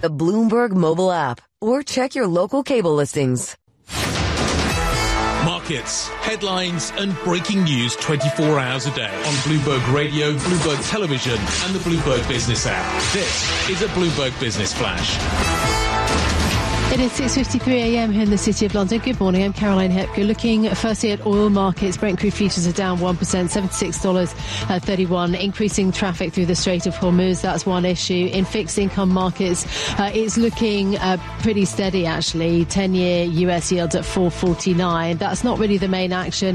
the Bloomberg mobile app, or check your local cable listings. Markets, headlines and breaking news 24 hours a day on Bloomberg Radio, Bloomberg Television and the Bloomberg Business app. This is a Bloomberg Business Flash. It is 6:53am here in the City of London. Good morning, I'm Caroline Hepker. Looking firstly at oil markets, Brent crude futures are down 1%, $76.31. Increasing traffic through the Strait of Hormuz, that's one issue. In fixed income markets, it's looking pretty steady actually. 10-year US yields at 4.49. That's not really the main action.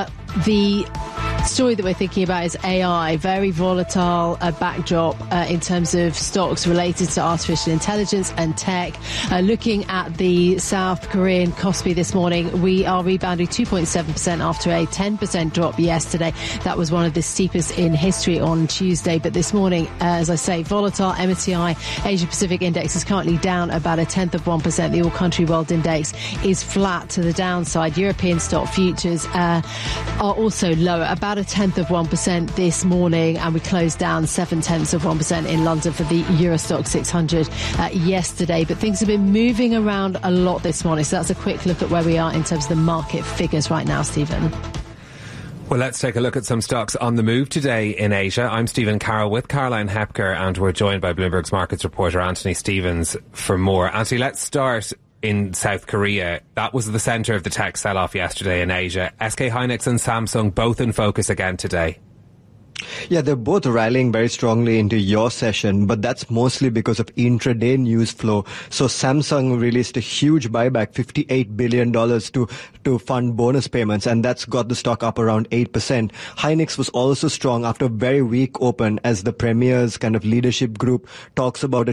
The story that we're thinking about is AI, very volatile backdrop in terms of stocks related to artificial intelligence and tech. Looking at the South Korean Kospi this morning, we are rebounding 2.7% after a 10% drop yesterday. That was one of the steepest in history on Tuesday. But this morning, as I say, volatile. MSCI Asia Pacific Index is currently down about 0.1%. The All Country World Index is flat to the downside. European stock futures are also lower, about 0.1% this morning, and we closed down 0.7% in London for the Euro Stoxx 600 yesterday. But things have been moving around a lot this morning, so that's a quick look at where we are in terms of the market figures right now, Stephen. Well, let's take a look at some stocks on the move today in Asia. I'm Stephen Carroll with Caroline Hepker, and we're joined by Bloomberg's markets reporter Anthony Stevens for more. Anthony, let's start in South Korea. That was the centre of the tech sell-off yesterday in Asia. SK Hynix and Samsung both in focus again today. Yeah, they're both rallying very strongly into your session, but that's mostly because of intraday news flow. So Samsung released a huge buyback, $58 billion to fund bonus payments, and that's got the stock up around 8%. Hynix was also strong after a very weak open as the Premier's kind of leadership group talks about a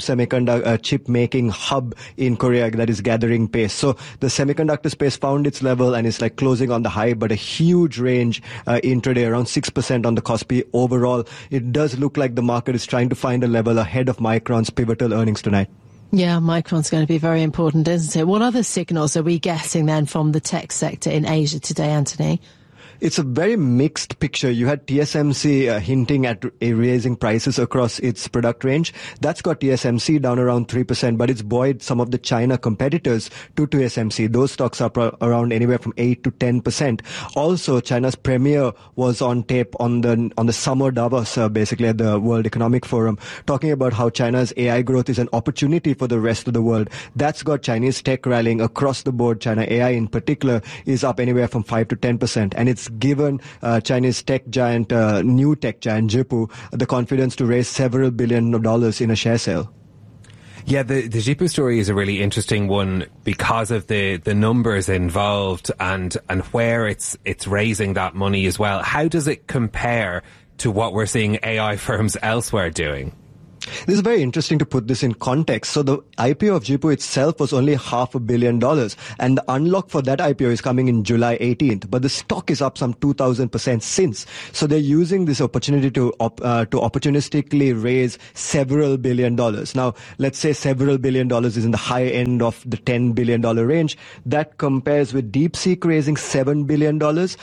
chip making hub in Korea that is gathering pace. So the semiconductor space found its level and is like closing on the high, but a huge range intraday, around 6% on the Kospi. Overall, it does look like the market is trying to find a level ahead of Micron's pivotal earnings tonight. Yeah, Micron's going to be very important, isn't it? What other signals are we getting then from the tech sector in Asia today, Anthony? It's a very mixed picture. You had TSMC hinting at raising prices across its product range. That's got TSMC down around 3%, but it's buoyed some of the China competitors to TSMC. Those stocks are around anywhere from 8 to 10%. Also, China's Premier was on tape on the summer Davos, basically at the World Economic Forum, talking about how China's AI growth is an opportunity for the rest of the world. That's got Chinese tech rallying across the board. China AI in particular is up anywhere from 5 to 10%, and it's given Chinese tech giant, new tech giant Zhipu, the confidence to raise several $1 billion in a share sale. Yeah, the Zhipu story is a really interesting one because of the numbers involved and where it's raising that money as well. How does it compare to what we're seeing AI firms elsewhere doing? This is very interesting to put this in context. So the IPO of Zhipu itself was only $500 million, and the unlock for that IPO is coming in July 18th. But the stock is up some 2,000% since. So they're using this opportunity to opportunistically raise several $1 billion. Now, let's say several $1 billion is in the high end of the $10 billion range. That compares with DeepSeek raising $7 billion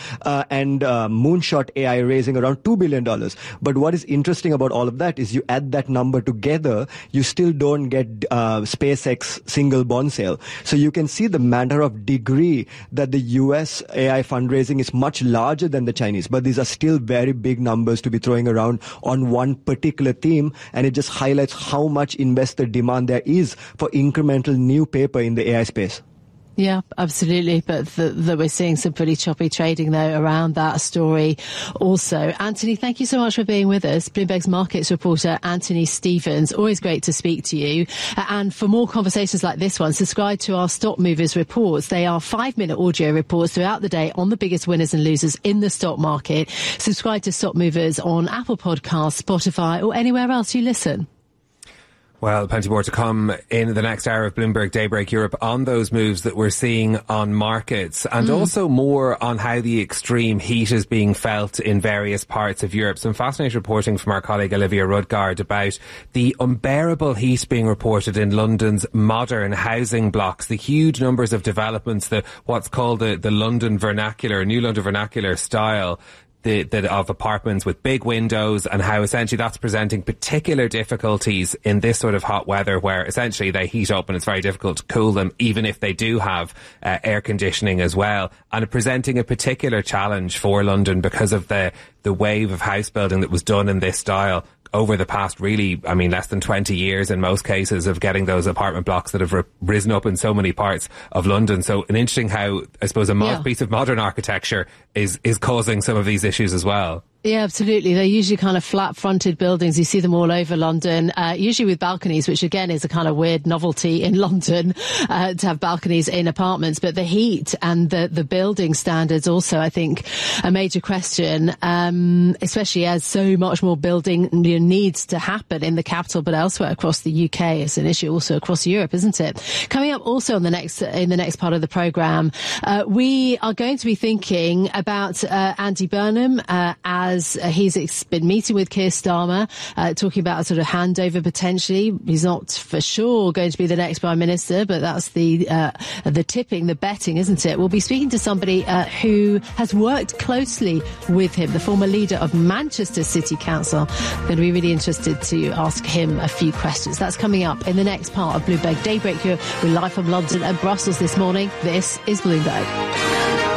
and Moonshot AI raising around $2 billion. But what is interesting about all of that is you add that number together, you still don't get SpaceX single bond sale. So you can see the matter of degree that the US AI fundraising is much larger than the Chinese, but these are still very big numbers to be throwing around on one particular theme, and it just highlights how much investor demand there is for incremental new paper in the AI space. Yeah, absolutely. But we're seeing some pretty choppy trading, though, around that story also. Anthony, thank you so much for being with us. Bloomberg's markets reporter, Anthony Stevens. Always great to speak to you. And for more conversations like this one, subscribe to our Stock Movers reports. They are 5-minute audio reports throughout the day on the biggest winners and losers in the stock market. Subscribe to Stock Movers on Apple Podcasts, Spotify, or anywhere else you listen. Well, plenty more to come in the next hour of Bloomberg Daybreak Europe on those moves that we're seeing on markets, and also more on how the extreme heat is being felt in various parts of Europe. Some fascinating reporting from our colleague Olivia Rudgard about the unbearable heat being reported in London's modern housing blocks, the huge numbers of developments, what's called the London vernacular, New London vernacular style, of apartments with big windows, and how essentially that's presenting particular difficulties in this sort of hot weather, where essentially they heat up and it's very difficult to cool them, even if they do have air conditioning as well. And presenting a particular challenge for London because of the wave of house building that was done in this style over the past, really, I mean, less than 20 years in most cases, of getting those apartment blocks that have risen up in so many parts of London. So an interesting how, I suppose, a piece of modern architecture is causing some of these issues as well. Yeah, absolutely. They're usually kind of flat-fronted buildings. You see them all over London, usually with balconies, which again is a kind of weird novelty in London, to have balconies in apartments. But the heat and the building standards also, I think, a major question, especially as so much more building needs to happen in the capital, but elsewhere across the UK. It's an issue also across Europe, isn't it? Coming up also in the next part of the programme, we are going to be thinking about Andy Burnham as he's been meeting with Keir Starmer, talking about a sort of handover potentially. He's not for sure going to be the next Prime Minister, but that's the tipping, the betting, isn't it? We'll be speaking to somebody who has worked closely with him, the former leader of Manchester City Council. I'm going to be really interested to ask him a few questions. That's coming up in the next part of Bloomberg Daybreak here. We're live from London and Brussels this morning. This is Bloomberg.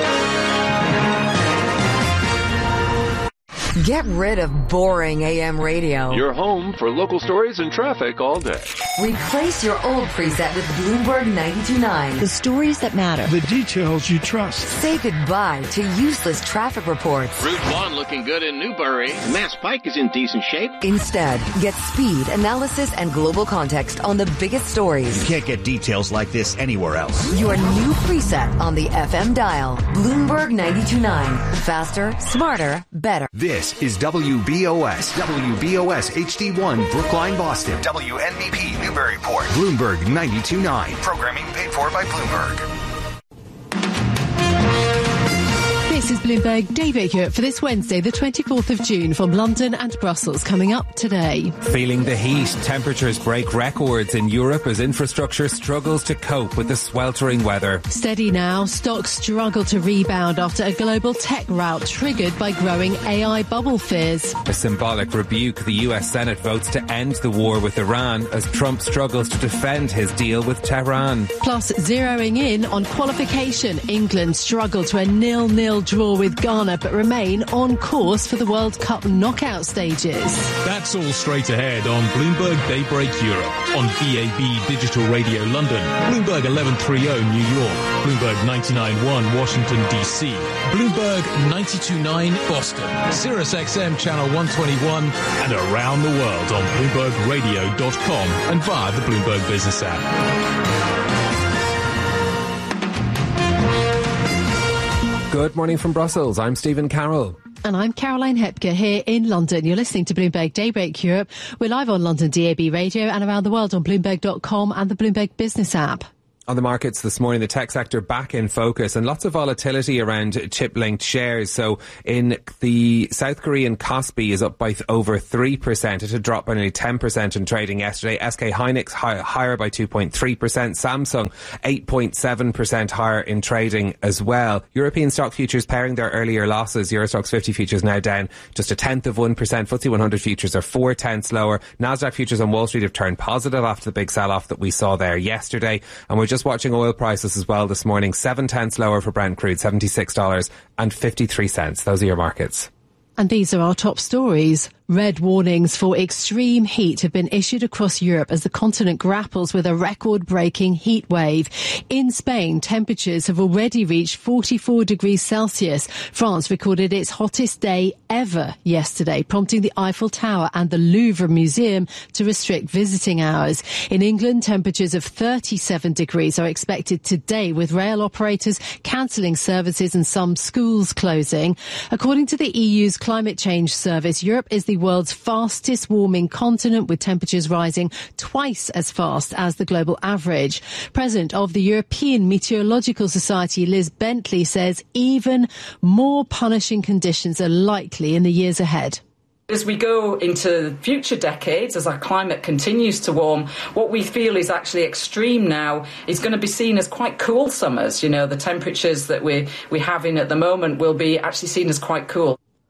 Get rid of boring AM radio. Your home for local stories and traffic all day. Replace your old preset with Bloomberg 92.9. The stories that matter. The details you trust. Say goodbye to useless traffic reports. Route 1 looking good in Newbury. Mass Pike is in decent shape. Instead, get speed, analysis, and global context on the biggest stories. You can't get details like this anywhere else. Your new preset on the FM dial. Bloomberg 92.9. Faster, smarter, better. This is WBOS HD1 Brookline, Boston. WNBP Newburyport. Bloomberg 92.9. Programming paid for by Bloomberg. This is Bloomberg Daybreak Europe for this Wednesday, the 24th of June, from London and Brussels. Coming up today. Feeling the heat, temperatures break records in Europe as infrastructure struggles to cope with the sweltering weather. Steady now, stocks struggle to rebound after a global tech rout triggered by growing AI bubble fears. A symbolic rebuke, the US Senate votes to end the war with Iran as Trump struggles to defend his deal with Tehran. Plus, zeroing in on qualification, England struggled to a 0-0 draw with Ghana but remain on course for the World Cup knockout stages. That's all straight ahead on Bloomberg Daybreak Europe, on DAB Digital Radio London, Bloomberg 1130 New York, Bloomberg 99.1 Washington DC, Bloomberg 92.9 Boston, Sirius XM Channel 121, and around the world on BloombergRadio.com and via the Bloomberg Business app. Good morning from Brussels. I'm Stephen Carroll. And I'm Caroline Hepker here in London. You're listening to Bloomberg Daybreak Europe. We're live on London DAB Radio and around the world on Bloomberg.com and the Bloomberg Business app. On the markets this morning, the tech sector back in focus and lots of volatility around chip-linked shares. So in the South Korean Kospi is up by over 3%. It had dropped by nearly 10% in trading yesterday. SK Hynix higher by 2.3%. Samsung 8.7% higher in trading as well. European stock futures pairing their earlier losses. Eurostoxx 50 futures now down just 0.1%. FTSE 100 futures are 0.4 lower. Nasdaq futures on Wall Street have turned positive after the big sell-off that we saw there yesterday. And we're just watching oil prices as well this morning. 0.7 lower for Brent crude, $76.53. Those are your markets. And these are our top stories. Red warnings for extreme heat have been issued across Europe as the continent grapples with a record-breaking heat wave. In Spain, temperatures have already reached 44 degrees Celsius. France recorded its hottest day ever yesterday, prompting the Eiffel Tower and the Louvre Museum to restrict visiting hours. In England, temperatures of 37 degrees are expected today, with rail operators cancelling services and some schools closing. According to the EU's Climate Change Service, Europe is the world's fastest warming continent, with temperatures rising twice as fast as the global average. President of the European Meteorological Society, Liz Bentley, says even more punishing conditions are likely in the years ahead. As we go into future decades, as our climate continues to warm, what we feel is actually extreme now is going to be seen as quite cool summers. You know, the temperatures that we're having at the moment will be actually seen as quite cool.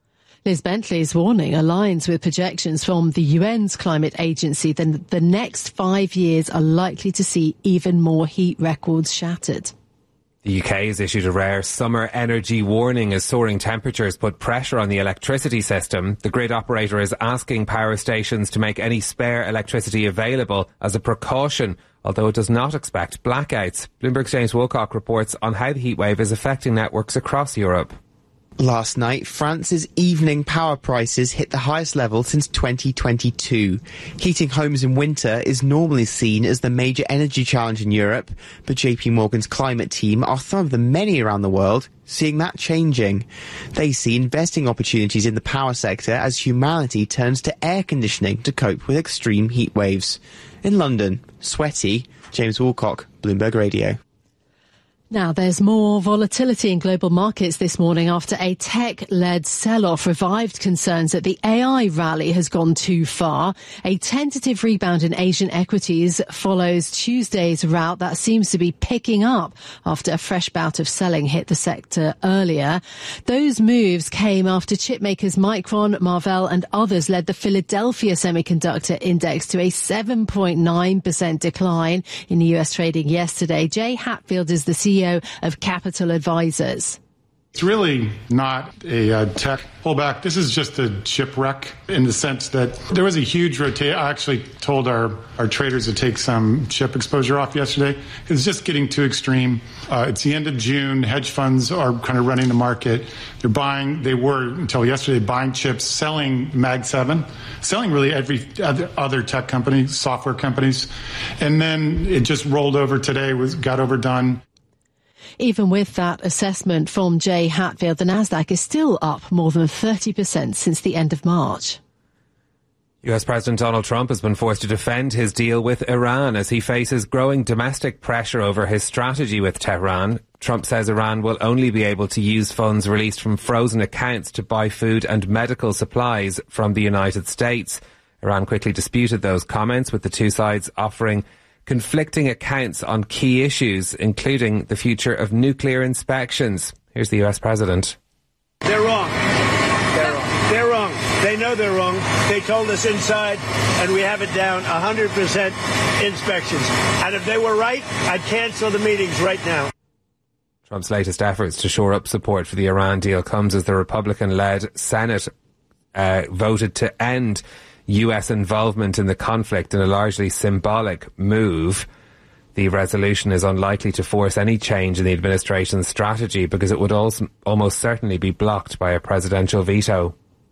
Liz Bentley's warning aligns with projections from the UN's climate agency that the next 5 years are likely to see even more heat records shattered. The UK has issued a rare summer energy warning as soaring temperatures put pressure on the electricity system. The grid operator is asking power stations to make any spare electricity available as a precaution, although it does not expect blackouts. Bloomberg's James Wilcock reports on how the heatwave is affecting networks across Europe. Last night, France's evening power prices hit the highest level since 2022. Heating homes in winter is normally seen as the major energy challenge in Europe, but JP Morgan's climate team are some of the many around the world seeing that changing. They see investing opportunities in the power sector as humanity turns to air conditioning to cope with extreme heat waves. In London, sweaty, James Wilcock, Bloomberg Radio. Now, there's more volatility in global markets this morning after a tech-led sell-off revived concerns that the AI rally has gone too far. A tentative rebound in Asian equities follows Tuesday's rout that seems to be picking up after a fresh bout of selling hit the sector earlier. Those moves came after chipmakers Micron, Marvell and others led the Philadelphia Semiconductor Index to a 7.9% decline in the US trading yesterday. Jay Hatfield is the CEO of Capital Advisors. It's really not a tech pullback. This is just a shipwreck in the sense that there was a huge rotation. I actually told our traders to take some chip exposure off yesterday. It's just getting too extreme. It's the end of June. Hedge funds are kind of running the market. They were until yesterday buying chips, selling Mag 7, selling really every other tech company, software companies. And then it just rolled over today, got overdone. Even with that assessment from Jay Hatfield, the Nasdaq is still up more than 30% since the end of March. US President Donald Trump has been forced to defend his deal with Iran as he faces growing domestic pressure over his strategy with Tehran. Trump says Iran will only be able to use funds released from frozen accounts to buy food and medical supplies from the United States. Iran quickly disputed those comments, with the two sides offering conflicting accounts on key issues, including the future of nuclear inspections. Here's the US President. They're wrong. They're wrong. They're wrong. They know they're wrong. They told us inside, and we have it down 100% inspections. And if they were right, I'd cancel the meetings right now. Trump's latest efforts to shore up support for the Iran deal comes as the Republican-led Senate voted to end US involvement in the conflict in a largely symbolic move. The resolution is unlikely to force any change in the administration's strategy because it would almost certainly be blocked by a presidential veto.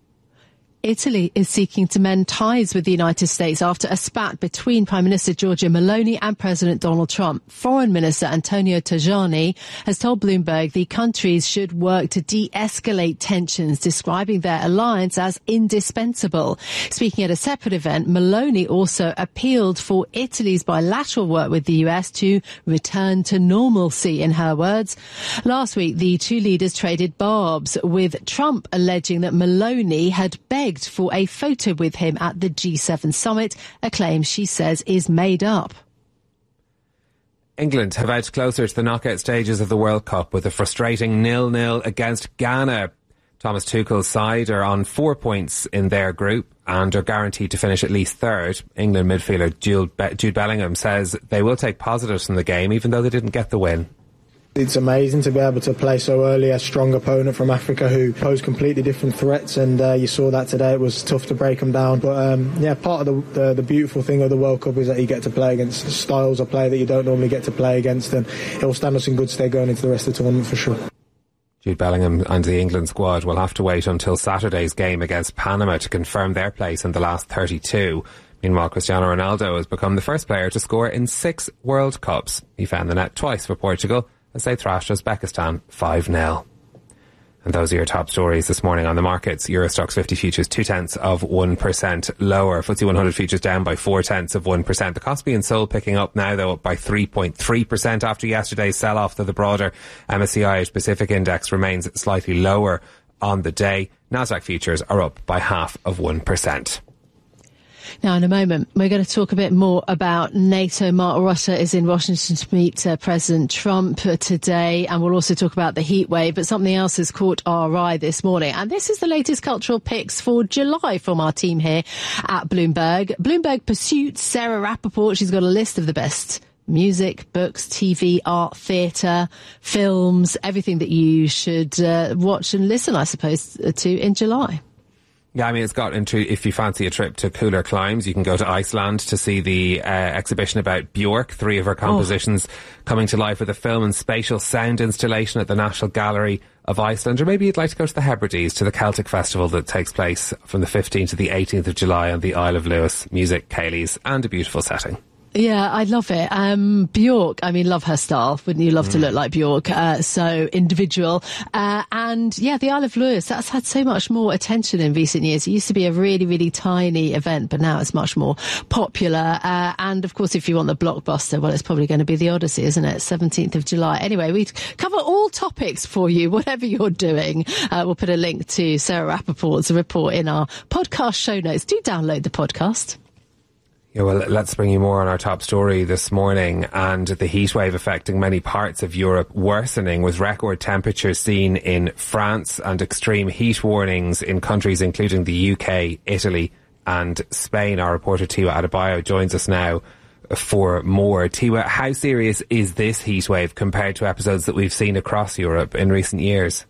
Italy is seeking to mend ties with the United States after a spat between Prime Minister Giorgia Meloni and President Donald Trump. Foreign Minister Antonio Tajani has told Bloomberg the countries should work to de-escalate tensions, describing their alliance as indispensable. Speaking at a separate event, Meloni also appealed for Italy's bilateral work with the US to return to normalcy, in her words. Last week, the two leaders traded barbs, with Trump alleging that Meloni had begged for a photo with him at the G7 summit, a claim she says is made up. England have edged closer to the knockout stages of the World Cup with a frustrating 0-0 against Ghana. Thomas Tuchel's side are on 4 points in their group and are guaranteed to finish at least third. England midfielder Jude Bellingham says they will take positives from the game, even though they didn't get the win. It's amazing to be able to play so early a strong opponent from Africa who pose completely different threats, and you saw that today. It was tough to break them down, but part of the beautiful thing of the World Cup is that you get to play against styles of play that you don't normally get to play against, and it will stand us in good stead going into the rest of the tournament for sure. Jude Bellingham and the England squad will have to wait until Saturday's game against Panama to confirm their place in the last 32. Meanwhile, Cristiano Ronaldo has become the first player to score in 6 World Cups. He found the net twice for Portugal as they thrashed Uzbekistan 5-0. And those are your top stories this morning on the markets. Euro Stoxx 50 futures 0.2% lower. FTSE 100 futures down by 0.4%. The Kospi and Seoul picking up now, though, up by 3.3% after yesterday's sell-off, though the broader MSCI Asia Pacific Index remains slightly lower on the day. Nasdaq futures are up by 0.5%. Now, in a moment, we're going to talk a bit more about NATO. Mark Rutte is in Washington to meet President Trump today, and we'll also talk about the heat wave. But something else has caught our eye this morning, and this is the latest cultural picks for July from our team here at Bloomberg. Bloomberg Pursuit, Sarah Rappaport, she's got a list of the best music, books, TV, art, theatre, films, everything that you should watch and listen, I suppose, to in July. Yeah, I mean, it's got into, if you fancy a trip to cooler climes, you can go to Iceland to see the exhibition about Björk, 3 of her compositions coming to life with a film and spatial sound installation at the National Gallery of Iceland. Or maybe you'd like to go to the Hebrides, to the Celtic Festival that takes place from the 15th to the 18th of July on the Isle of Lewis. Music, Cayleys, and a beautiful setting. Yeah, I love it. Björk, I mean, love her style. Wouldn't you love to look like Björk? So individual. And yeah, the Isle of Lewis, that's had so much more attention in recent years. It used to be a really, really tiny event, but now it's much more popular. And of course, if you want the blockbuster, well, it's probably going to be the Odyssey, isn't it? 17th of July. Anyway, we cover all topics for you, whatever you're doing. We'll put a link to Sarah Rappaport's report in our podcast show notes. Do download the podcast. Yeah, well, let's bring you more on our top story this morning, and the heat wave affecting many parts of Europe worsening, with record temperatures seen in France and extreme heat warnings in countries including the UK, Italy and Spain. Our reporter Tiwa Adebayo joins us now for more. Tiwa, how serious is this heat wave compared to episodes that we've seen across Europe in recent years?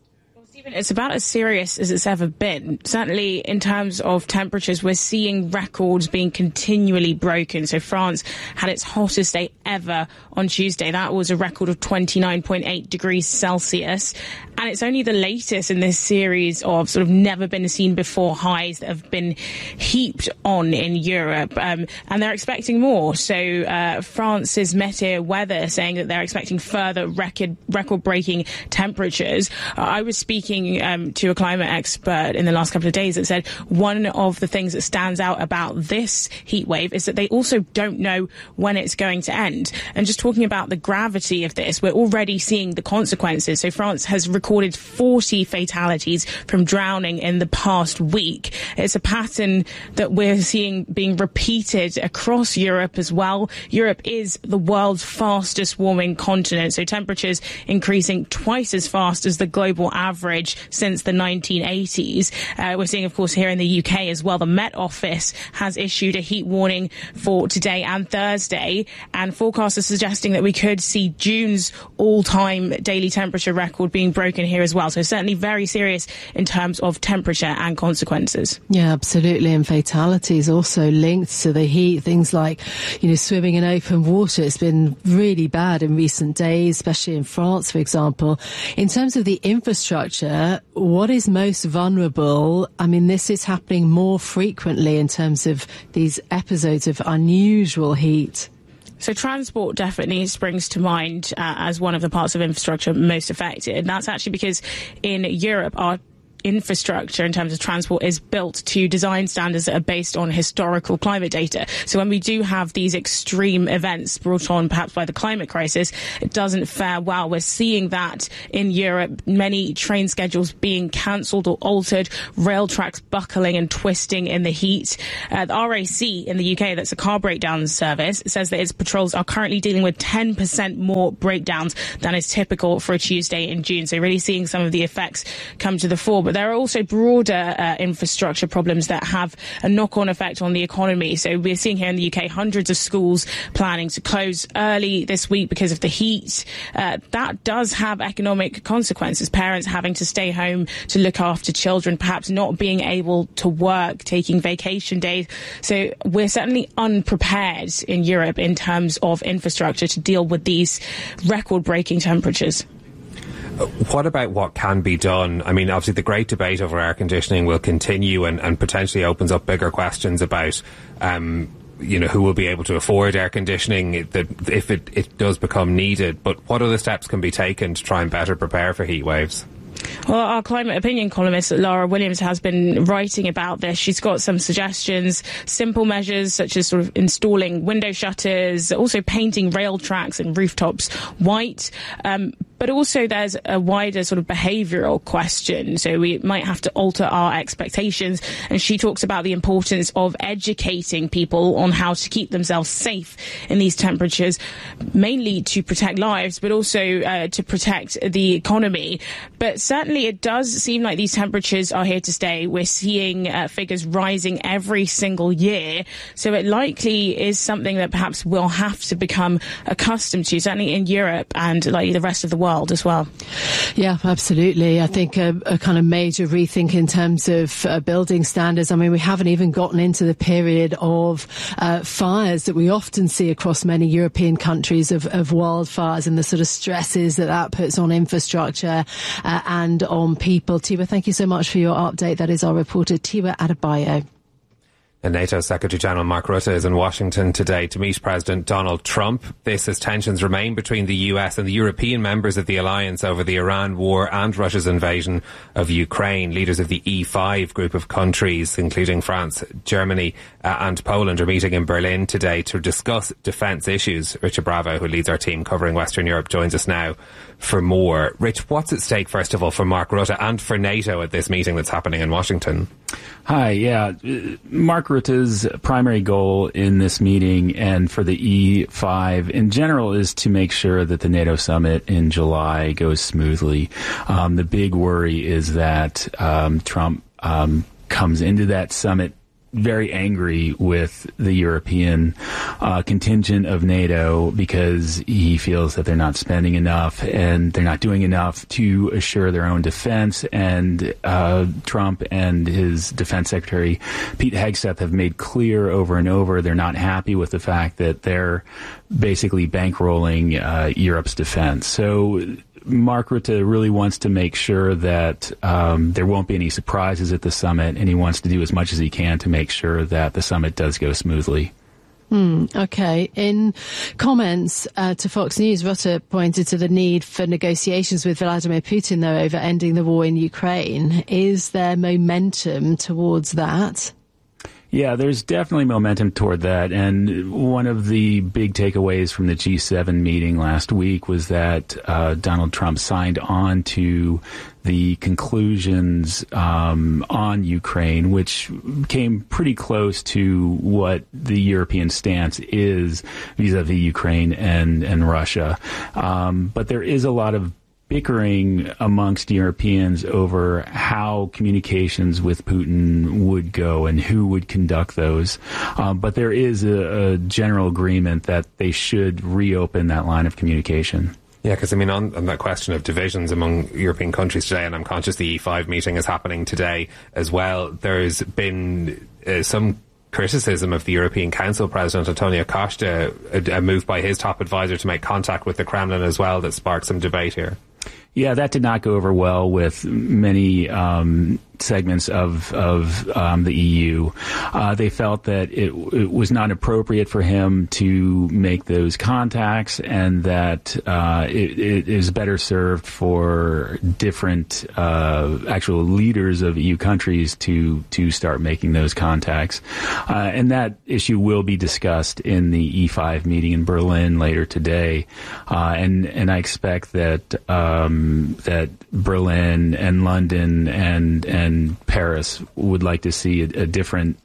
It's about as serious as it's ever been. Certainly in terms of temperatures, we're seeing records being continually broken. So France had its hottest day ever on Tuesday. That was a record of 29.8 degrees Celsius. And it's only the latest in this series of sort of never been seen before highs that have been heaped on in Europe. And they're expecting more. So France's Météo Weather saying that they're expecting further record-breaking temperatures. I was speaking to a climate expert in the last couple of days that said one of the things that stands out about this heat wave is that they also don't know when it's going to end. And just talking about the gravity of this, we're already seeing the consequences. So France has recorded 40 fatalities from drowning in the past week. It's a pattern that we're seeing being repeated across Europe as well. Europe is the world's fastest warming continent, so temperatures increasing twice as fast as the global average since the 1980s. We're seeing, of course, here in the UK as well, the Met Office has issued a heat warning for today and Thursday, and forecasts are suggesting that we could see June's all-time daily temperature record being broken here as well. So certainly very serious in terms of temperature and consequences. Yeah, absolutely. And fatalities also linked to the heat. Things like, swimming in open water. It's been really bad in recent days, especially in France, for example. In terms of the infrastructure, what is most vulnerable? I mean, this is happening more frequently in terms of these episodes of unusual heat. So transport definitely springs to mind as one of the parts of infrastructure most affected. And that's actually because in Europe, our infrastructure in terms of transport is built to design standards that are based on historical climate data. So when we do have these extreme events brought on perhaps by the climate crisis, it doesn't fare well. We're seeing that in Europe, many train schedules being cancelled or altered, rail tracks buckling and twisting in the heat. The RAC in the UK, that's a car breakdown service, says that its patrols are currently dealing with 10% more breakdowns than is typical for a Tuesday in June. So really seeing some of the effects come to the fore. But there are also broader infrastructure problems that have a knock-on effect on the economy. So we're seeing here in the UK hundreds of schools planning to close early this week because of the heat. That does have economic consequences. Parents having to stay home to look after children, perhaps not being able to work, taking vacation days. So we're certainly unprepared in Europe in terms of infrastructure to deal with these record-breaking temperatures. What about what can be done? I mean, obviously the great debate over air conditioning will continue and potentially opens up bigger questions about, who will be able to afford air conditioning if it does become needed. But what other steps can be taken to try and better prepare for heat waves? Well, our climate opinion columnist Lara Williams has been writing about this. She's got some suggestions, simple measures such as sort of installing window shutters, also painting rail tracks and rooftops white. But also there's a wider sort of behavioural question. So we might have to alter our expectations. And she talks about the importance of educating people on how to keep themselves safe in these temperatures, mainly to protect lives, but also to protect the economy. But certainly it does seem like these temperatures are here to stay. We're seeing figures rising every single year. So it likely is something that perhaps we'll have to become accustomed to, certainly in Europe and like the rest of the world as well. Yeah, absolutely. I think a kind of major rethink in terms of building standards. I mean, we haven't even gotten into the period of fires that we often see across many European countries of wildfires and the sort of stresses that puts on infrastructure and on people. Tiwa, thank you so much for your update. That is our reporter, Tiwa Adebayo. And NATO Secretary-General Mark Rutte is in Washington today to meet President Donald Trump. This as tensions remain between the US and the European members of the alliance over the Iran war and Russia's invasion of Ukraine. Leaders of the E5 group of countries, including France, Germany and Poland, are meeting in Berlin today to discuss defence issues. Richard Bravo, who leads our team covering Western Europe, joins us now for more. Rich, what's at stake, first of all, for Mark Rutte and for NATO at this meeting that's happening in Washington? Hi, yeah. Mark Rutte's primary goal in this meeting and for the E5 in general is to make sure that the NATO summit in July goes smoothly. The big worry is that Trump comes into that summit very angry with the European contingent of NATO because he feels that they're not spending enough and they're not doing enough to assure their own defense. And Trump and his defense secretary, Pete Hegseth, have made clear over and over they're not happy with the fact that they're basically bankrolling Europe's defense. So Mark Rutte really wants to make sure that there won't be any surprises at the summit, and he wants to do as much as he can to make sure that the summit does go smoothly. Okay. In comments to Fox News, Rutte pointed to the need for negotiations with Vladimir Putin, though, over ending the war in Ukraine. Is there momentum towards that? Yeah, there's definitely momentum toward that. And one of the big takeaways from the G7 meeting last week was that Donald Trump signed on to the conclusions on Ukraine, which came pretty close to what the European stance is vis-a-vis Ukraine and Russia. But there is a lot of bickering amongst Europeans over how communications with Putin would go and who would conduct those. But there is a general agreement that they should reopen that line of communication. Yeah, because, I mean, on that question of divisions among European countries today, and I'm conscious the E5 meeting is happening today as well, there's been some criticism of the European Council President Antonio Costa, a move by his top advisor to make contact with the Kremlin as well that sparked some debate here. Yeah, that did not go over well with many segments of the EU. They felt that it was not appropriate for him to make those contacts, and that it is better served for different actual leaders of EU countries to start making those contacts. And that issue will be discussed in the E5 meeting in Berlin later today. And I expect that that Berlin and London and Paris would like to see a different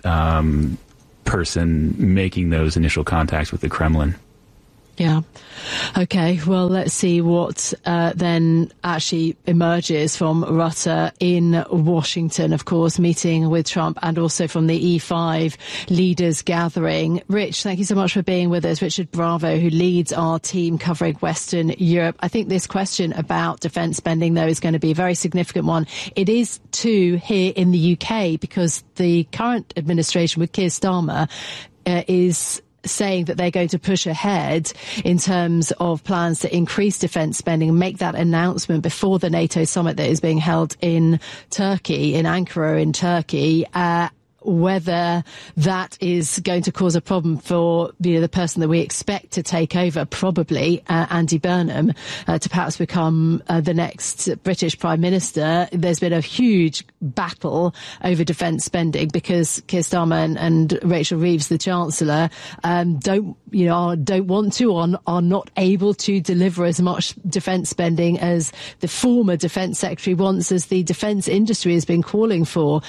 person making those initial contacts with the Kremlin. Yeah. Okay. Well, let's see what then actually emerges from Rutte in Washington, of course, meeting with Trump, and also from the E5 leaders gathering. Rich, thank you so much for being with us. Richard Bravo, who leads our team covering Western Europe. I think this question about defence spending, though, is going to be a very significant one. It is too here in the UK, because the current administration with Keir Starmer is saying that they're going to push ahead in terms of plans to increase defence spending and make that announcement before the NATO summit that is being held in Turkey, in Ankara in Turkey. whether that is going to cause a problem for the person that we expect to take over, probably Andy Burnham, to perhaps become the next British Prime Minister. There's been a huge battle over defence spending because Keir Starmer and Rachel Reeves, the Chancellor, don't want to or are not able to deliver as much defence spending as the former Defence Secretary wants, as the defence industry has been calling for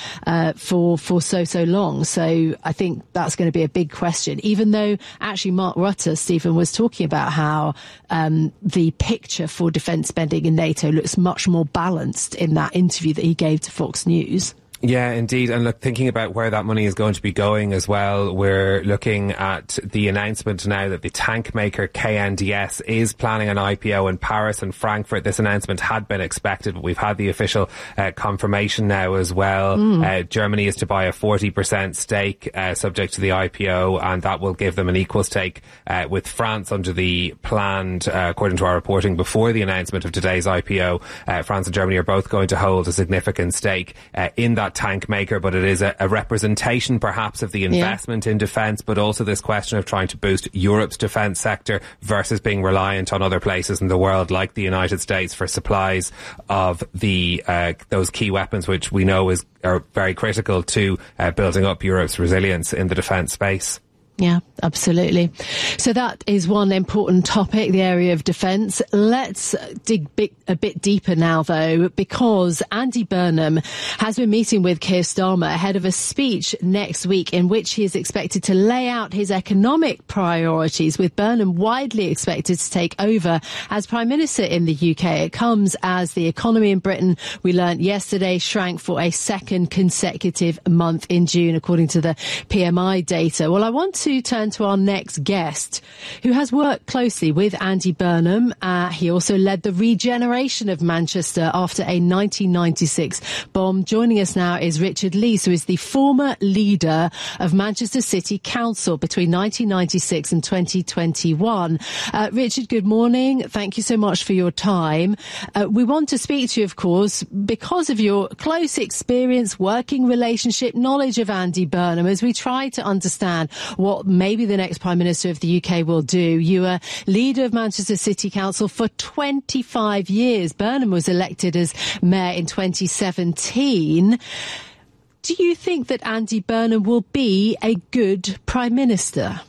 so long. So I think that's going to be a big question, even though actually Mark Rutte, Stephen, was talking about how the picture for defence spending in NATO looks much more balanced in that interview that he gave to Fox News. Yeah, indeed. And look, thinking about where that money is going to be going as well, we're looking at the announcement now that the tank maker KNDS is planning an IPO in Paris and Frankfurt. This announcement had been expected, but we've had the official confirmation now as well. Germany is to buy a 40% stake subject to the IPO, and that will give them an equal stake with France under the planned, according to our reporting before the announcement of today's IPO. France and Germany are both going to hold a significant stake in that tank maker, but it is a representation perhaps of the investment in defence, but also this question of trying to boost Europe's defence sector versus being reliant on other places in the world like the United States for supplies of the those key weapons, which we know are very critical to building up Europe's resilience in the defence space. Yeah, absolutely. So that is one important topic, the area of defence. Let's dig a bit deeper now, though, because Andy Burnham has been meeting with Keir Starmer ahead of a speech next week in which he is expected to lay out his economic priorities, with Burnham widely expected to take over as Prime Minister in the UK. It comes as the economy in Britain, we learnt yesterday, shrank for a second consecutive month in June, according to the PMI data. Well, I want to turn to our next guest, who has worked closely with Andy Burnham. He also led the regeneration of Manchester after a 1996 bomb. Joining us now is Richard Leese, who is the former leader of Manchester City Council between 1996 and 2021. Richard, good morning. Thank you so much for your time. We want to speak to you, of course, because of your close experience, working relationship, knowledge of Andy Burnham, as we try to understand what maybe the next Prime Minister of the UK will do. You were leader of Manchester City Council for 25 years. Burnham was elected as mayor in 2017. Do you think that Andy Burnham will be a good Prime Minister?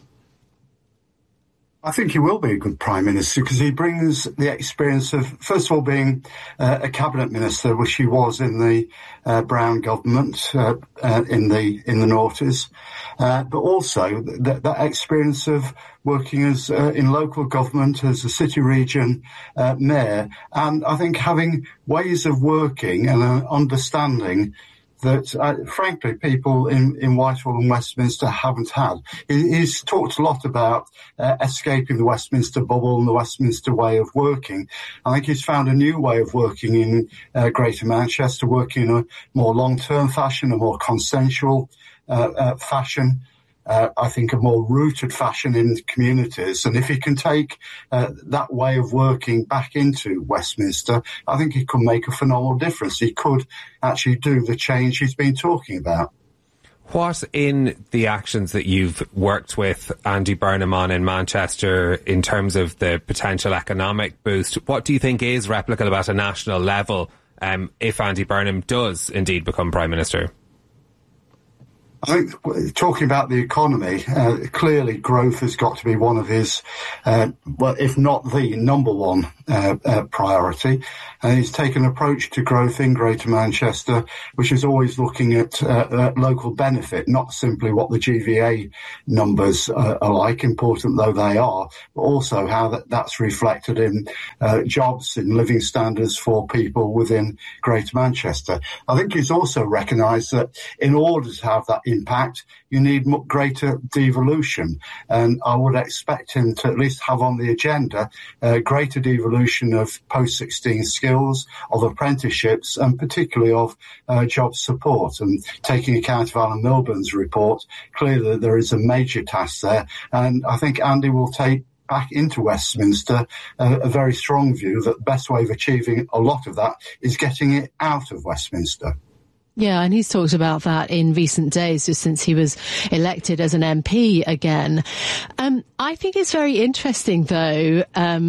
I think he will be a good Prime Minister because he brings the experience of, first of all, being a cabinet minister, which he was in the Brown government in the noughties, but also that experience of working as in local government as a city region mayor, and I think having ways of working and an understanding that, frankly, people in Whitehall and Westminster haven't had. He's talked a lot about escaping the Westminster bubble and the Westminster way of working. I think he's found a new way of working in Greater Manchester, working in a more long-term fashion, a more consensual fashion. I think a more rooted fashion in communities. And if he can take that way of working back into Westminster, I think he could make a phenomenal difference. He could actually do the change he's been talking about. What in the actions that you've worked with Andy Burnham on in Manchester in terms of the potential economic boost, what do you think is replicable at a national level if Andy Burnham does indeed become Prime Minister? I think talking about the economy, clearly growth has got to be one of his, well, if not the number one priority. And he's taken an approach to growth in Greater Manchester, which is always looking at local benefit, not simply what the GVA numbers are like, important though they are, but also how that's reflected in jobs, in living standards for people within Greater Manchester. I think he's also recognised that in order to have that impact, you need greater devolution. And I would expect him to at least have on the agenda greater devolution of post-16 skills, of apprenticeships, and particularly of job support. And taking account of Alan Milburn's report, clearly there is a major task there. And I think Andy will take back into Westminster a very strong view that the best way of achieving a lot of that is getting it out of Westminster. Yeah, and he's talked about that in recent days, just since he was elected as an MP again. I think it's very interesting, though,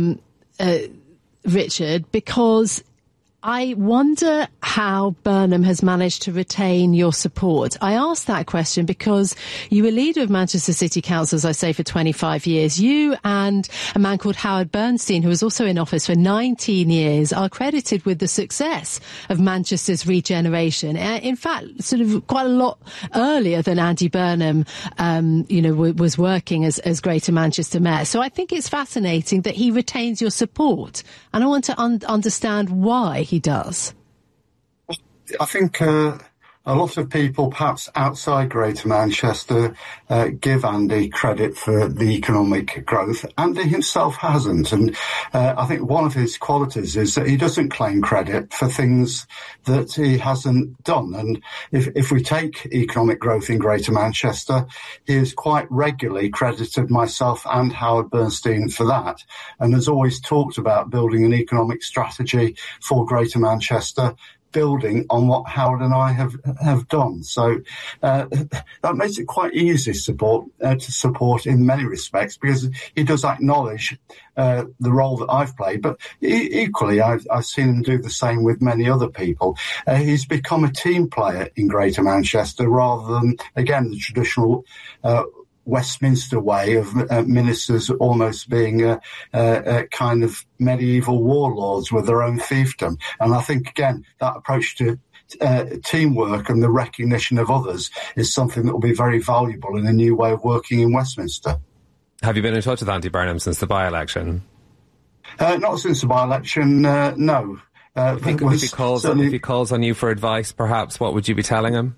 Richard, because I wonder how Burnham has managed to retain your support. I asked that question because you were leader of Manchester City Council, as I say, for 25 years. You and a man called Howard Bernstein, who was also in office for 19 years, are credited with the success of Manchester's regeneration. In fact, sort of quite a lot earlier than Andy Burnham, was working as Greater Manchester Mayor. So I think it's fascinating that he retains your support. And I want to understand why he does. I think a lot of people, perhaps outside Greater Manchester, give Andy credit for the economic growth. Andy himself hasn't. And I think one of his qualities is that he doesn't claim credit for things that he hasn't done. And if we take economic growth in Greater Manchester, he has quite regularly credited myself and Howard Bernstein for that, and has always talked about building an economic strategy for Greater Manchester, building on what Howard and I have done. So that makes it quite easy to support in many respects, because he does acknowledge the role that I've played. But equally, I've seen him do the same with many other people. He's become a team player in Greater Manchester rather than, again, the traditional Westminster way of ministers almost being a kind of medieval warlords with their own fiefdom. And I think, again, that approach to teamwork and the recognition of others is something that will be very valuable in a new way of working in Westminster. Have you been in touch with Andy Burnham since the by-election? Not since the by-election, no. If he calls on you for advice, perhaps, what would you be telling him?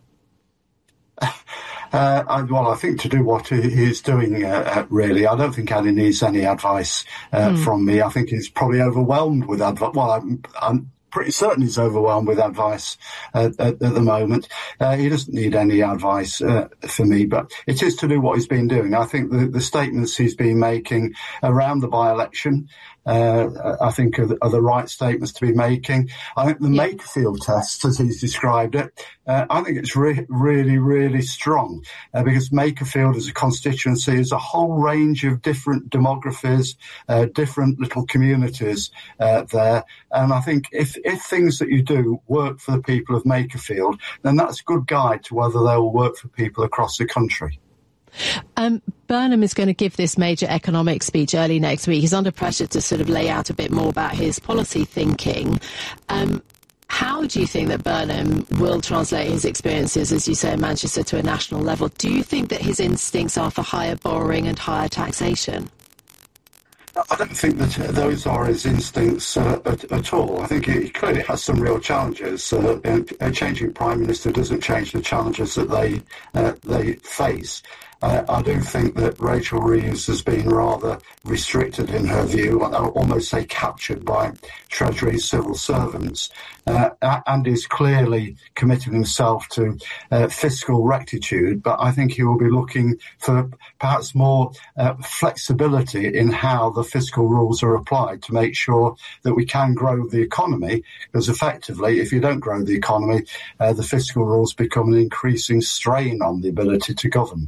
I think to do what he's doing, really. I don't think Andy needs any advice from me. I think he's probably overwhelmed with advice. Well, I'm pretty certain he's overwhelmed with advice at the moment. He doesn't need any advice for me, but it is to do what he's been doing. I think the statements he's been making around the by-election, I think are the right statements to be making. I think the Makerfield test, as he's described it, I think it's really, really strong, because Makerfield as a constituency is a whole range of different demographies, different little communities there. And I think if things that you do work for the people of Makerfield, then that's a good guide to whether they will work for people across the country. Burnham is going to give this major economic speech early next week. He's under pressure to sort of lay out a bit more about his policy thinking. How do you think that Burnham will translate his experiences, as you say, in Manchester to a national level? Do you think that his instincts are for higher borrowing and higher taxation? I don't think that those are his instincts at all. I think he clearly has some real challenges. A changing Prime Minister doesn't change the challenges that they face. I do think that Rachel Reeves has been rather restricted in her view, I would almost say captured by Treasury civil servants. And is clearly committed himself to fiscal rectitude, but I think he will be looking for perhaps more flexibility in how the fiscal rules are applied to make sure that we can grow the economy, because effectively, if you don't grow the economy, the fiscal rules become an increasing strain on the ability to govern.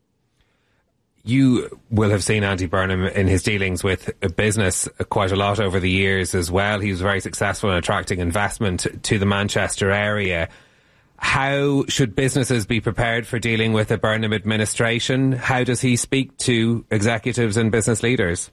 You will have seen Andy Burnham in his dealings with business quite a lot over the years as well. He was very successful in attracting investment to the Manchester area. How should businesses be prepared for dealing with a Burnham administration? How does he speak to executives and business leaders?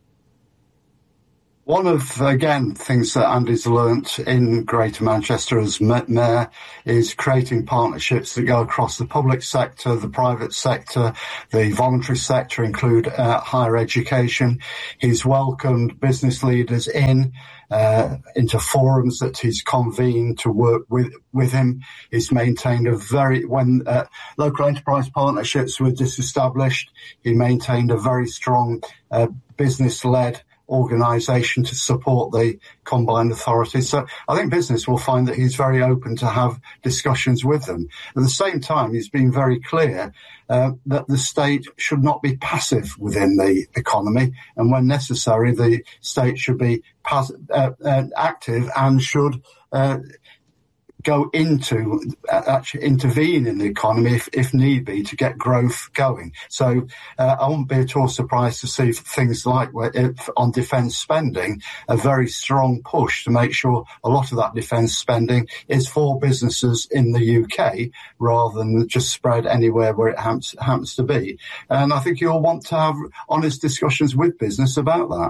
One of, again, things that Andy's learnt in Greater Manchester as mayor is creating partnerships that go across the public sector, the private sector, the voluntary sector, include higher education. He's welcomed business leaders into forums that he's convened to work with him. He's maintained when local enterprise partnerships were disestablished, he maintained a very strong business-led organisation to support the combined authorities. So I think business will find that he's very open to have discussions with them. At the same time, he's been very clear that the state should not be passive within the economy, and when necessary, the state should be active and should go into actually intervene in the economy if need be to get growth going. So I wouldn't be at all surprised to see things like on defence spending a very strong push to make sure a lot of that defence spending is for businesses in the UK rather than just spread anywhere where it happens to be. And I think you'll want to have honest discussions with business about that.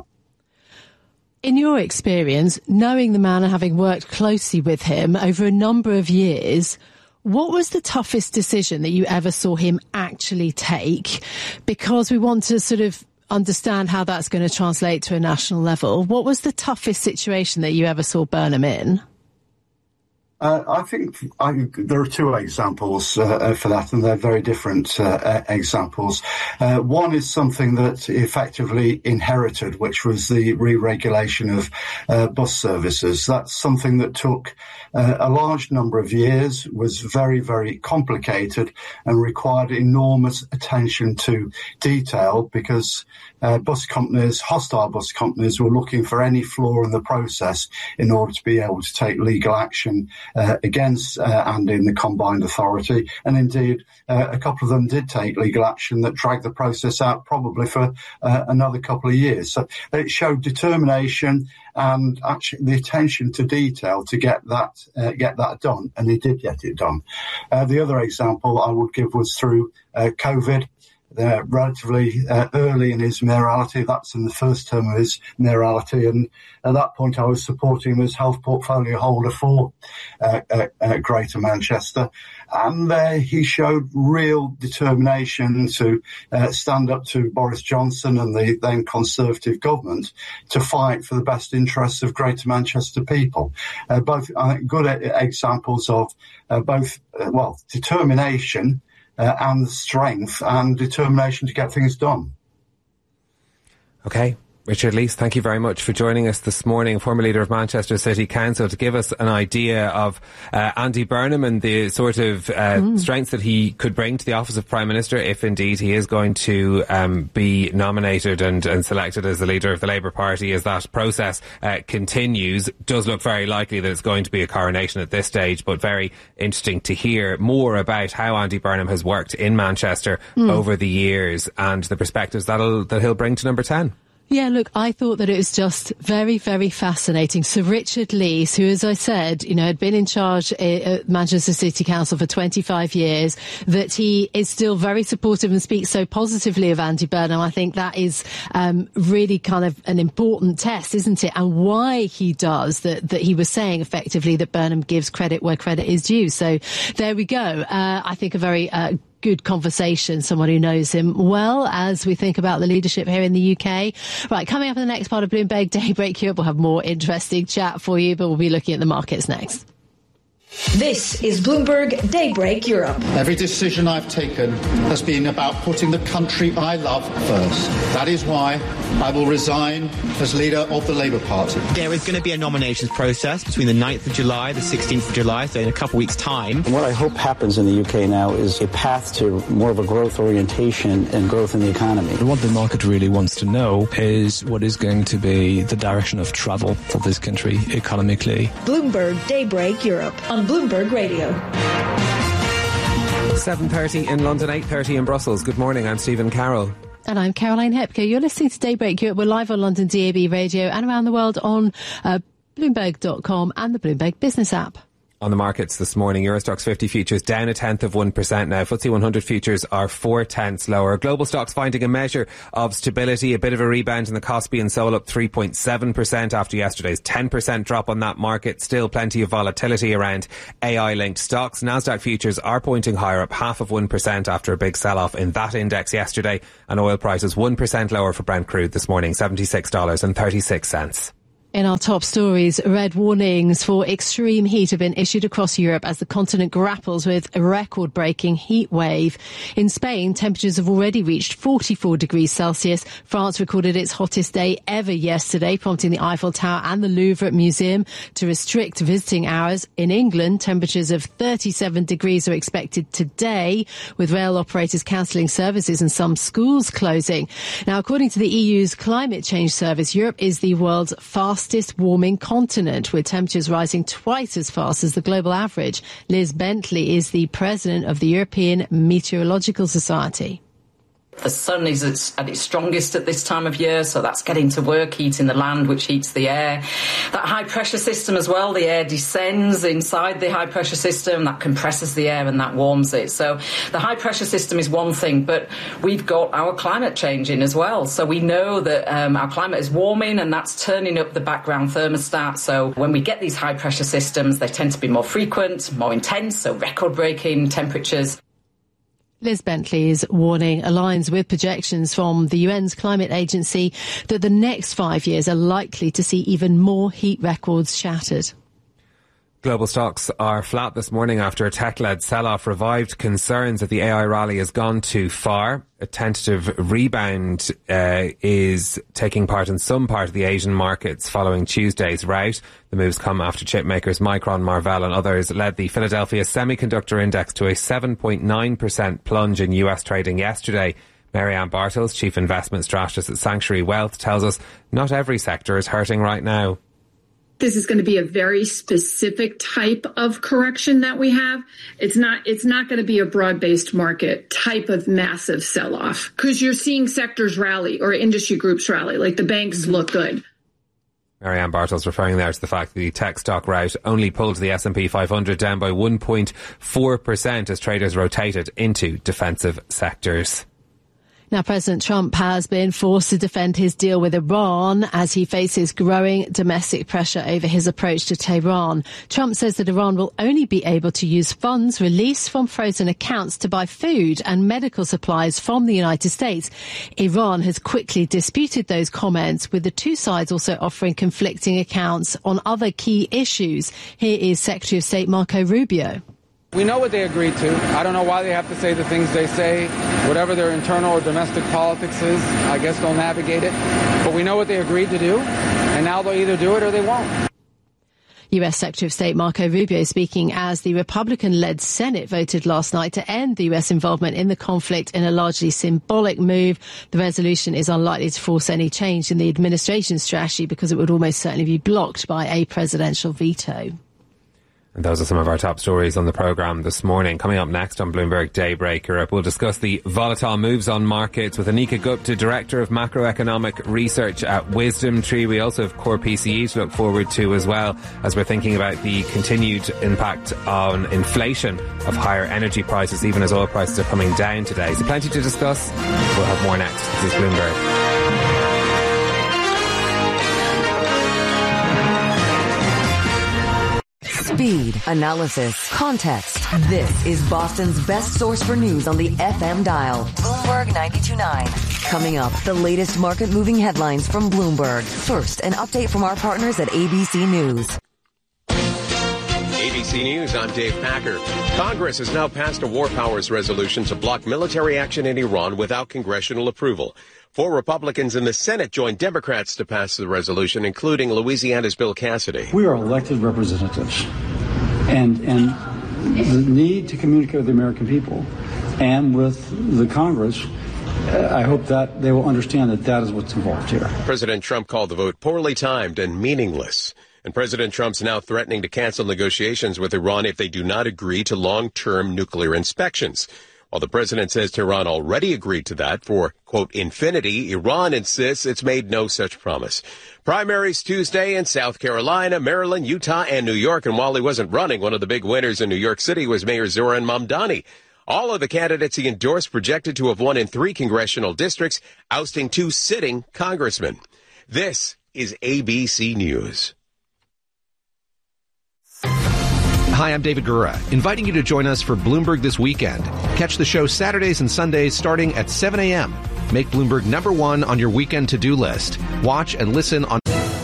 In your experience, knowing the man and having worked closely with him over a number of years, what was the toughest decision that you ever saw him actually take? Because we want to sort of understand how that's going to translate to a national level. What was the toughest situation that you ever saw Burnham in? I think there are two examples for that, and they're very different examples. One is something that he effectively inherited, which was the re-regulation of bus services. That's something that took a large number of years, was very, very complicated, and required enormous attention to detail because hostile bus companies were looking for any flaw in the process in order to be able to take legal action against Andy and the Combined Authority. And indeed, a couple of them did take legal action that dragged the process out probably for another couple of years. So it showed determination and actually the attention to detail to get that done. And he did get it done. The other example I would give was through COVID. Relatively early in his mayoralty. That's in the first term of his mayoralty. And at that point, I was supporting him as health portfolio holder for Greater Manchester. And he showed real determination to stand up to Boris Johnson and the then Conservative government to fight for the best interests of Greater Manchester people. Both good examples of determination and strength and determination to get things done. Okay. Richard Leese, thank you very much for joining us this morning, former leader of Manchester City Council, to give us an idea of Andy Burnham and the sort of strengths that he could bring to the office of Prime Minister if indeed he is going to be nominated and selected as the leader of the Labour Party as that process continues. Does look very likely that it's going to be a coronation at this stage, but very interesting to hear more about how Andy Burnham has worked in Manchester over the years and the perspectives that he'll bring to number 10. Yeah, look, I thought that it was just very, very fascinating. Sir Richard Leese, who, as I said, had been in charge at Manchester City Council for 25 years, that he is still very supportive and speaks so positively of Andy Burnham. I think that is really kind of an important test, isn't it? And why he does that he was saying effectively that Burnham gives credit where credit is due. So there we go. I think a very good conversation, someone who knows him well as we think about the leadership here in the UK. Right, coming up in the next part of Bloomberg Daybreak Europe, we'll have more interesting chat for you, but we'll be looking at the markets next. This is Bloomberg Daybreak Europe. Every decision I've taken has been about putting the country I love first. That is why I will resign as leader of the Labour Party. There is going to be a nominations process between the 9th of July, the 16th of July, so in a couple of weeks' time. And what I hope happens in the UK now is a path to more of a growth orientation and growth in the economy. What the market really wants to know is what is going to be the direction of travel for this country economically. Bloomberg Daybreak Europe on Bloomberg Radio. 7:30 in London, 8:30 in Brussels. Good morning, I'm Stephen Carroll. And I'm Caroline Hepker. You're listening to Daybreak Europe. We're live on London DAB Radio and around the world on Bloomberg.com and the Bloomberg Business app. On the markets this morning, Eurostoxx 50 futures down 0.1% now. FTSE 100 futures are 0.4 lower. Global stocks finding a measure of stability. A bit of a rebound in the Kospi and Seoul, up 3.7% after yesterday's 10% drop on that market. Still plenty of volatility around AI-linked stocks. Nasdaq futures are pointing higher, up 0.5% after a big sell-off in that index yesterday. And oil prices 1% lower for Brent crude this morning, $76.36. In our top stories, red warnings for extreme heat have been issued across Europe as the continent grapples with a record-breaking heat wave. In Spain, temperatures have already reached 44 degrees Celsius. France recorded its hottest day ever yesterday, prompting the Eiffel Tower and the Louvre Museum to restrict visiting hours. In England, temperatures of 37 degrees are expected today, with rail operators cancelling services and some schools closing. Now, according to the EU's Climate Change Service, Europe is the world's fastest fastest warming continent, with temperatures rising twice as fast as the global average. Liz Bentley is the president of the European Meteorological Society. The sun is at its strongest at this time of year, so that's getting to work, heating the land, which heats the air. That high-pressure system as well, the air descends inside the high-pressure system, that compresses the air and that warms it. So the high-pressure system is one thing, but we've got our climate changing as well. So we know that our climate is warming, and that's turning up the background thermostat. So when we get these high-pressure systems, they tend to be more frequent, more intense, so record-breaking temperatures. Liz Bentley's warning aligns with projections from the UN's climate agency that the next 5 years are likely to see even more heat records shattered. Global stocks are flat this morning after a tech-led sell-off revived concerns that the AI rally has gone too far. A tentative rebound is taking part in some part of the Asian markets following Tuesday's rout. The moves come after chip makers Micron, Marvell and others led the Philadelphia Semiconductor Index to a 7.9% plunge in US trading yesterday. Marianne Bartels, Chief Investment Strategist at Sanctuary Wealth, tells us not every sector is hurting right now. This is going to be a very specific type of correction that we have. It's not going to be a broad-based market type of massive sell-off, because you're seeing sectors rally or industry groups rally, like the banks look good. Marianne Bartels referring there to the fact that the tech stock rout only pulled the S&P 500 down by 1.4% as traders rotated into defensive sectors. Now, President Trump has been forced to defend his deal with Iran as he faces growing domestic pressure over his approach to Tehran. Trump says that Iran will only be able to use funds released from frozen accounts to buy food and medical supplies from the United States. Iran has quickly disputed those comments, with the two sides also offering conflicting accounts on other key issues. Here is Secretary of State Marco Rubio. We know what they agreed to. I don't know why they have to say the things they say. Whatever their internal or domestic politics is, I guess they'll navigate it. But we know what they agreed to do, and now they'll either do it or they won't. US Secretary of State Marco Rubio speaking as the Republican-led Senate voted last night to end the US involvement in the conflict in a largely symbolic move. The resolution is unlikely to force any change in the administration's strategy because it would almost certainly be blocked by a presidential veto. And those are some of our top stories on the programme this morning. Coming up next on Bloomberg Daybreak Europe, we'll discuss the volatile moves on markets with Anika Gupta, Director of Macroeconomic Research at WisdomTree. We also have core PCE to look forward to as well, as we're thinking about the continued impact on inflation of higher energy prices, even as oil prices are coming down today. So plenty to discuss. We'll have more next. This is Bloomberg. Speed, analysis, context. This is Boston's best source for news on the FM dial. Bloomberg 92.9. Coming up, the latest market-moving headlines from Bloomberg. First, an update from our partners at ABC News. ABC News, I'm Dave Packer. Congress has now passed a war powers resolution to block military action in Iran without congressional approval. 4 Republicans in the Senate joined Democrats to pass the resolution, including Louisiana's Bill Cassidy. We are elected representatives, and the need to communicate with the American people and with the Congress, I hope that they will understand that that is what's involved here. President Trump called the vote poorly timed and meaningless. And President Trump's now threatening to cancel negotiations with Iran if they do not agree to long-term nuclear inspections. While the president says Tehran already agreed to that for, quote, infinity, Iran insists it's made no such promise. Primaries Tuesday in South Carolina, Maryland, Utah, and New York. And while he wasn't running, one of the big winners in New York City was Mayor Zoran Mamdani. All of the candidates he endorsed projected to have won in 3 congressional districts, ousting 2 sitting congressmen. This is ABC News. Hi, I'm David Gura, inviting you to join us for Bloomberg This Weekend. Catch the show Saturdays and Sundays starting at 7 a.m. Make Bloomberg #1 on your weekend to-do list. Watch and listen on...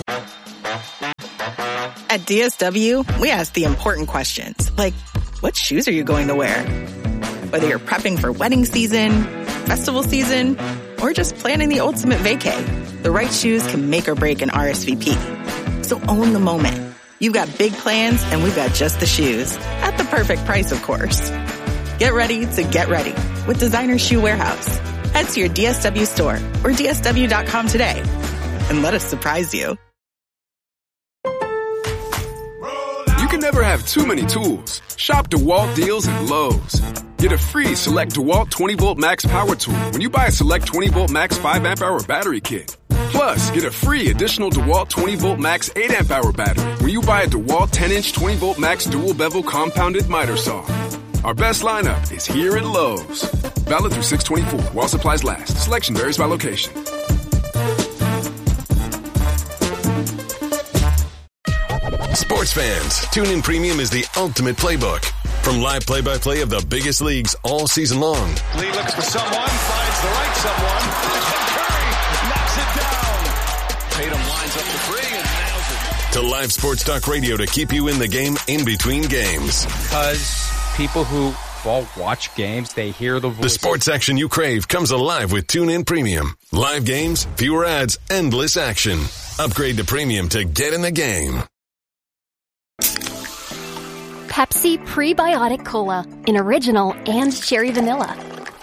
At DSW, we ask the important questions, like, what shoes are you going to wear? Whether you're prepping for wedding season, festival season, or just planning the ultimate vacay, the right shoes can make or break an RSVP. So own the moment. You've got big plans, and we've got just the shoes. At the perfect price, of course. Get ready to get ready with Designer Shoe Warehouse. Head to your DSW store or DSW.com today and let us surprise you. never have too many tools. Shop DeWalt deals at Lowe's. Get a free Select DeWalt 20-volt max power tool when you buy a Select 20-volt max 5-amp-hour battery kit. Plus, get a free additional DeWalt 20-volt max 8-amp-hour battery when you buy a DeWalt 10-inch 20-volt max dual-bevel compounded miter saw. Our best lineup is here at Lowe's. Valid through 6/24 while supplies last. Selection varies by location. Sports fans, TuneIn Premium is the ultimate playbook. From live play-by-play of the biggest leagues all season long. Lee looks for someone, finds the right someone. Curry knocks it down. Tatum lines up the three and nails it. To live sports talk radio to keep you in the game in between games. Because people who watch games, they hear the voice. The sports action you crave comes alive with TuneIn Premium. Live games, fewer ads, endless action. Upgrade to Premium to get in the game. Pepsi Prebiotic Cola in original and cherry vanilla.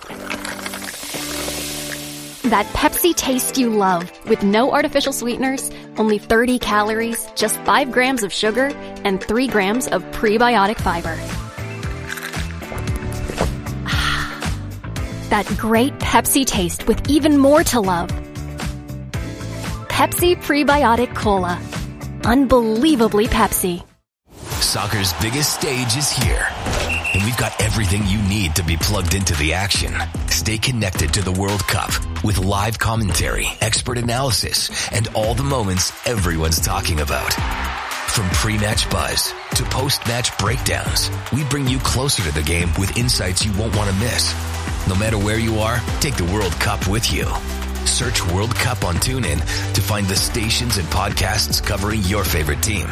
That Pepsi taste you love with no artificial sweeteners, only 30 calories, just 5 grams of sugar, and 3 grams of prebiotic fiber. That great Pepsi taste with even more to love. Pepsi Prebiotic Cola. Unbelievably Pepsi. Soccer's biggest stage is here, and we've got everything you need to be plugged into the action. Stay connected to the World Cup with live commentary, expert analysis, and all the moments everyone's talking about. From pre-match buzz to post-match breakdowns, we bring you closer to the game with insights you won't want to miss. No matter where you are, take the World Cup with you. Search World Cup on TuneIn to find the stations and podcasts covering your favorite team.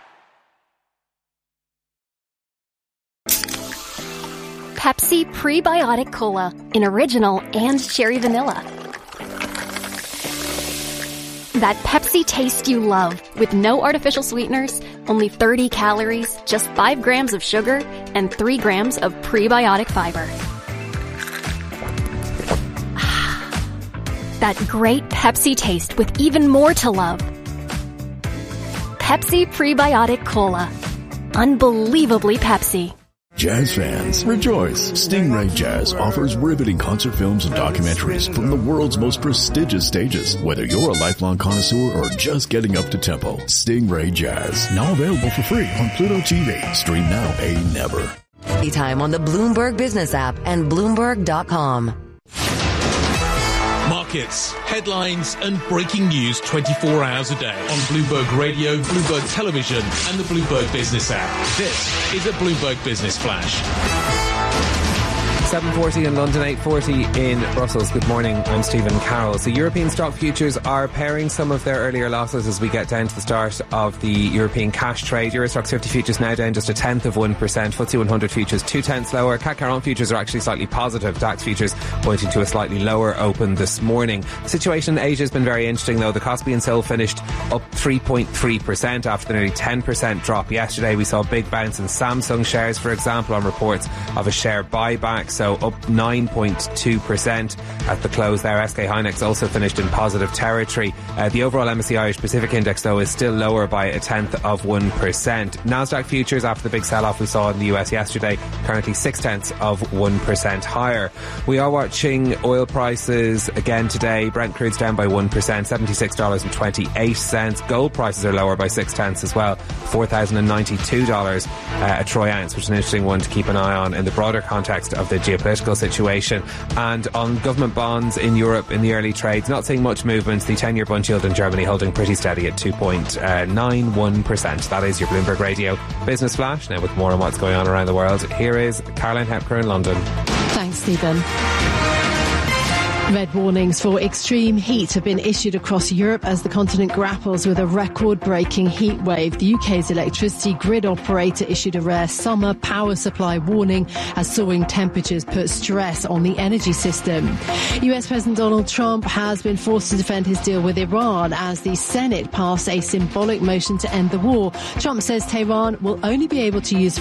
Pepsi Prebiotic Cola in original and cherry vanilla. That Pepsi taste you love with no artificial sweeteners, only 30 calories, just 5 grams of sugar, and 3 grams of prebiotic fiber. That great Pepsi taste with even more to love. Pepsi Prebiotic Cola. Unbelievably Pepsi. Jazz fans, rejoice! Stingray Jazz offers riveting concert films and documentaries from the world's most prestigious stages. Whether you're a lifelong connoisseur or just getting up to tempo, Stingray Jazz, now available for free on Pluto TV. Stream now, pay never. Anytime on the Bloomberg Business app and Bloomberg.com. Markets, headlines and breaking news 24 hours a day on Bloomberg Radio, Bloomberg Television and the Bloomberg Business app. This is a Bloomberg Business Flash. 7:40 in London, 8:40 in Brussels. Good morning, I'm Stephen Carroll. So European stock futures are paring some of their earlier losses as we get down to the start of the European cash trade. Euro Stoxx 50 futures now down just 0.1%. FTSE 100 futures 0.2 lower. CAC 40 futures are actually slightly positive. DAX futures pointing to a slightly lower open this morning. The situation in Asia has been very interesting though. The Kospi and Seoul finished up 3.3% after the nearly 10% drop yesterday. We saw a big bounce in Samsung shares, for example, on reports of a share buyback. So up 9.2% at the close there. SK Hynix also finished in positive territory. The overall MSCI Irish Pacific Index, though, is still lower by 0.1%. Nasdaq futures, after the big sell-off we saw in the US yesterday, currently 0.6% higher. We are watching oil prices again today. Brent crude's down by 1%, $76.28. Gold prices are lower by 0.6 as well, $4,092 a troy ounce, which is an interesting one to keep an eye on in the broader context of the geopolitical situation. And on government bonds in Europe in the early trades, not seeing much movement. The 10-year bund yield in Germany holding pretty steady at 2.91%. That is your Bloomberg Radio Business Flash. Now with more on what's going on around the world, here is Caroline Hepker in London. Thanks, Stephen. Red warnings for extreme heat have been issued across Europe as the continent grapples with a record-breaking heat wave. The UK's electricity grid operator issued a rare summer power supply warning as soaring temperatures put stress on the energy system. US President Donald Trump has been forced to defend his deal with Iran as the Senate passed a symbolic motion to end the war. Trump says Tehran will only be able to use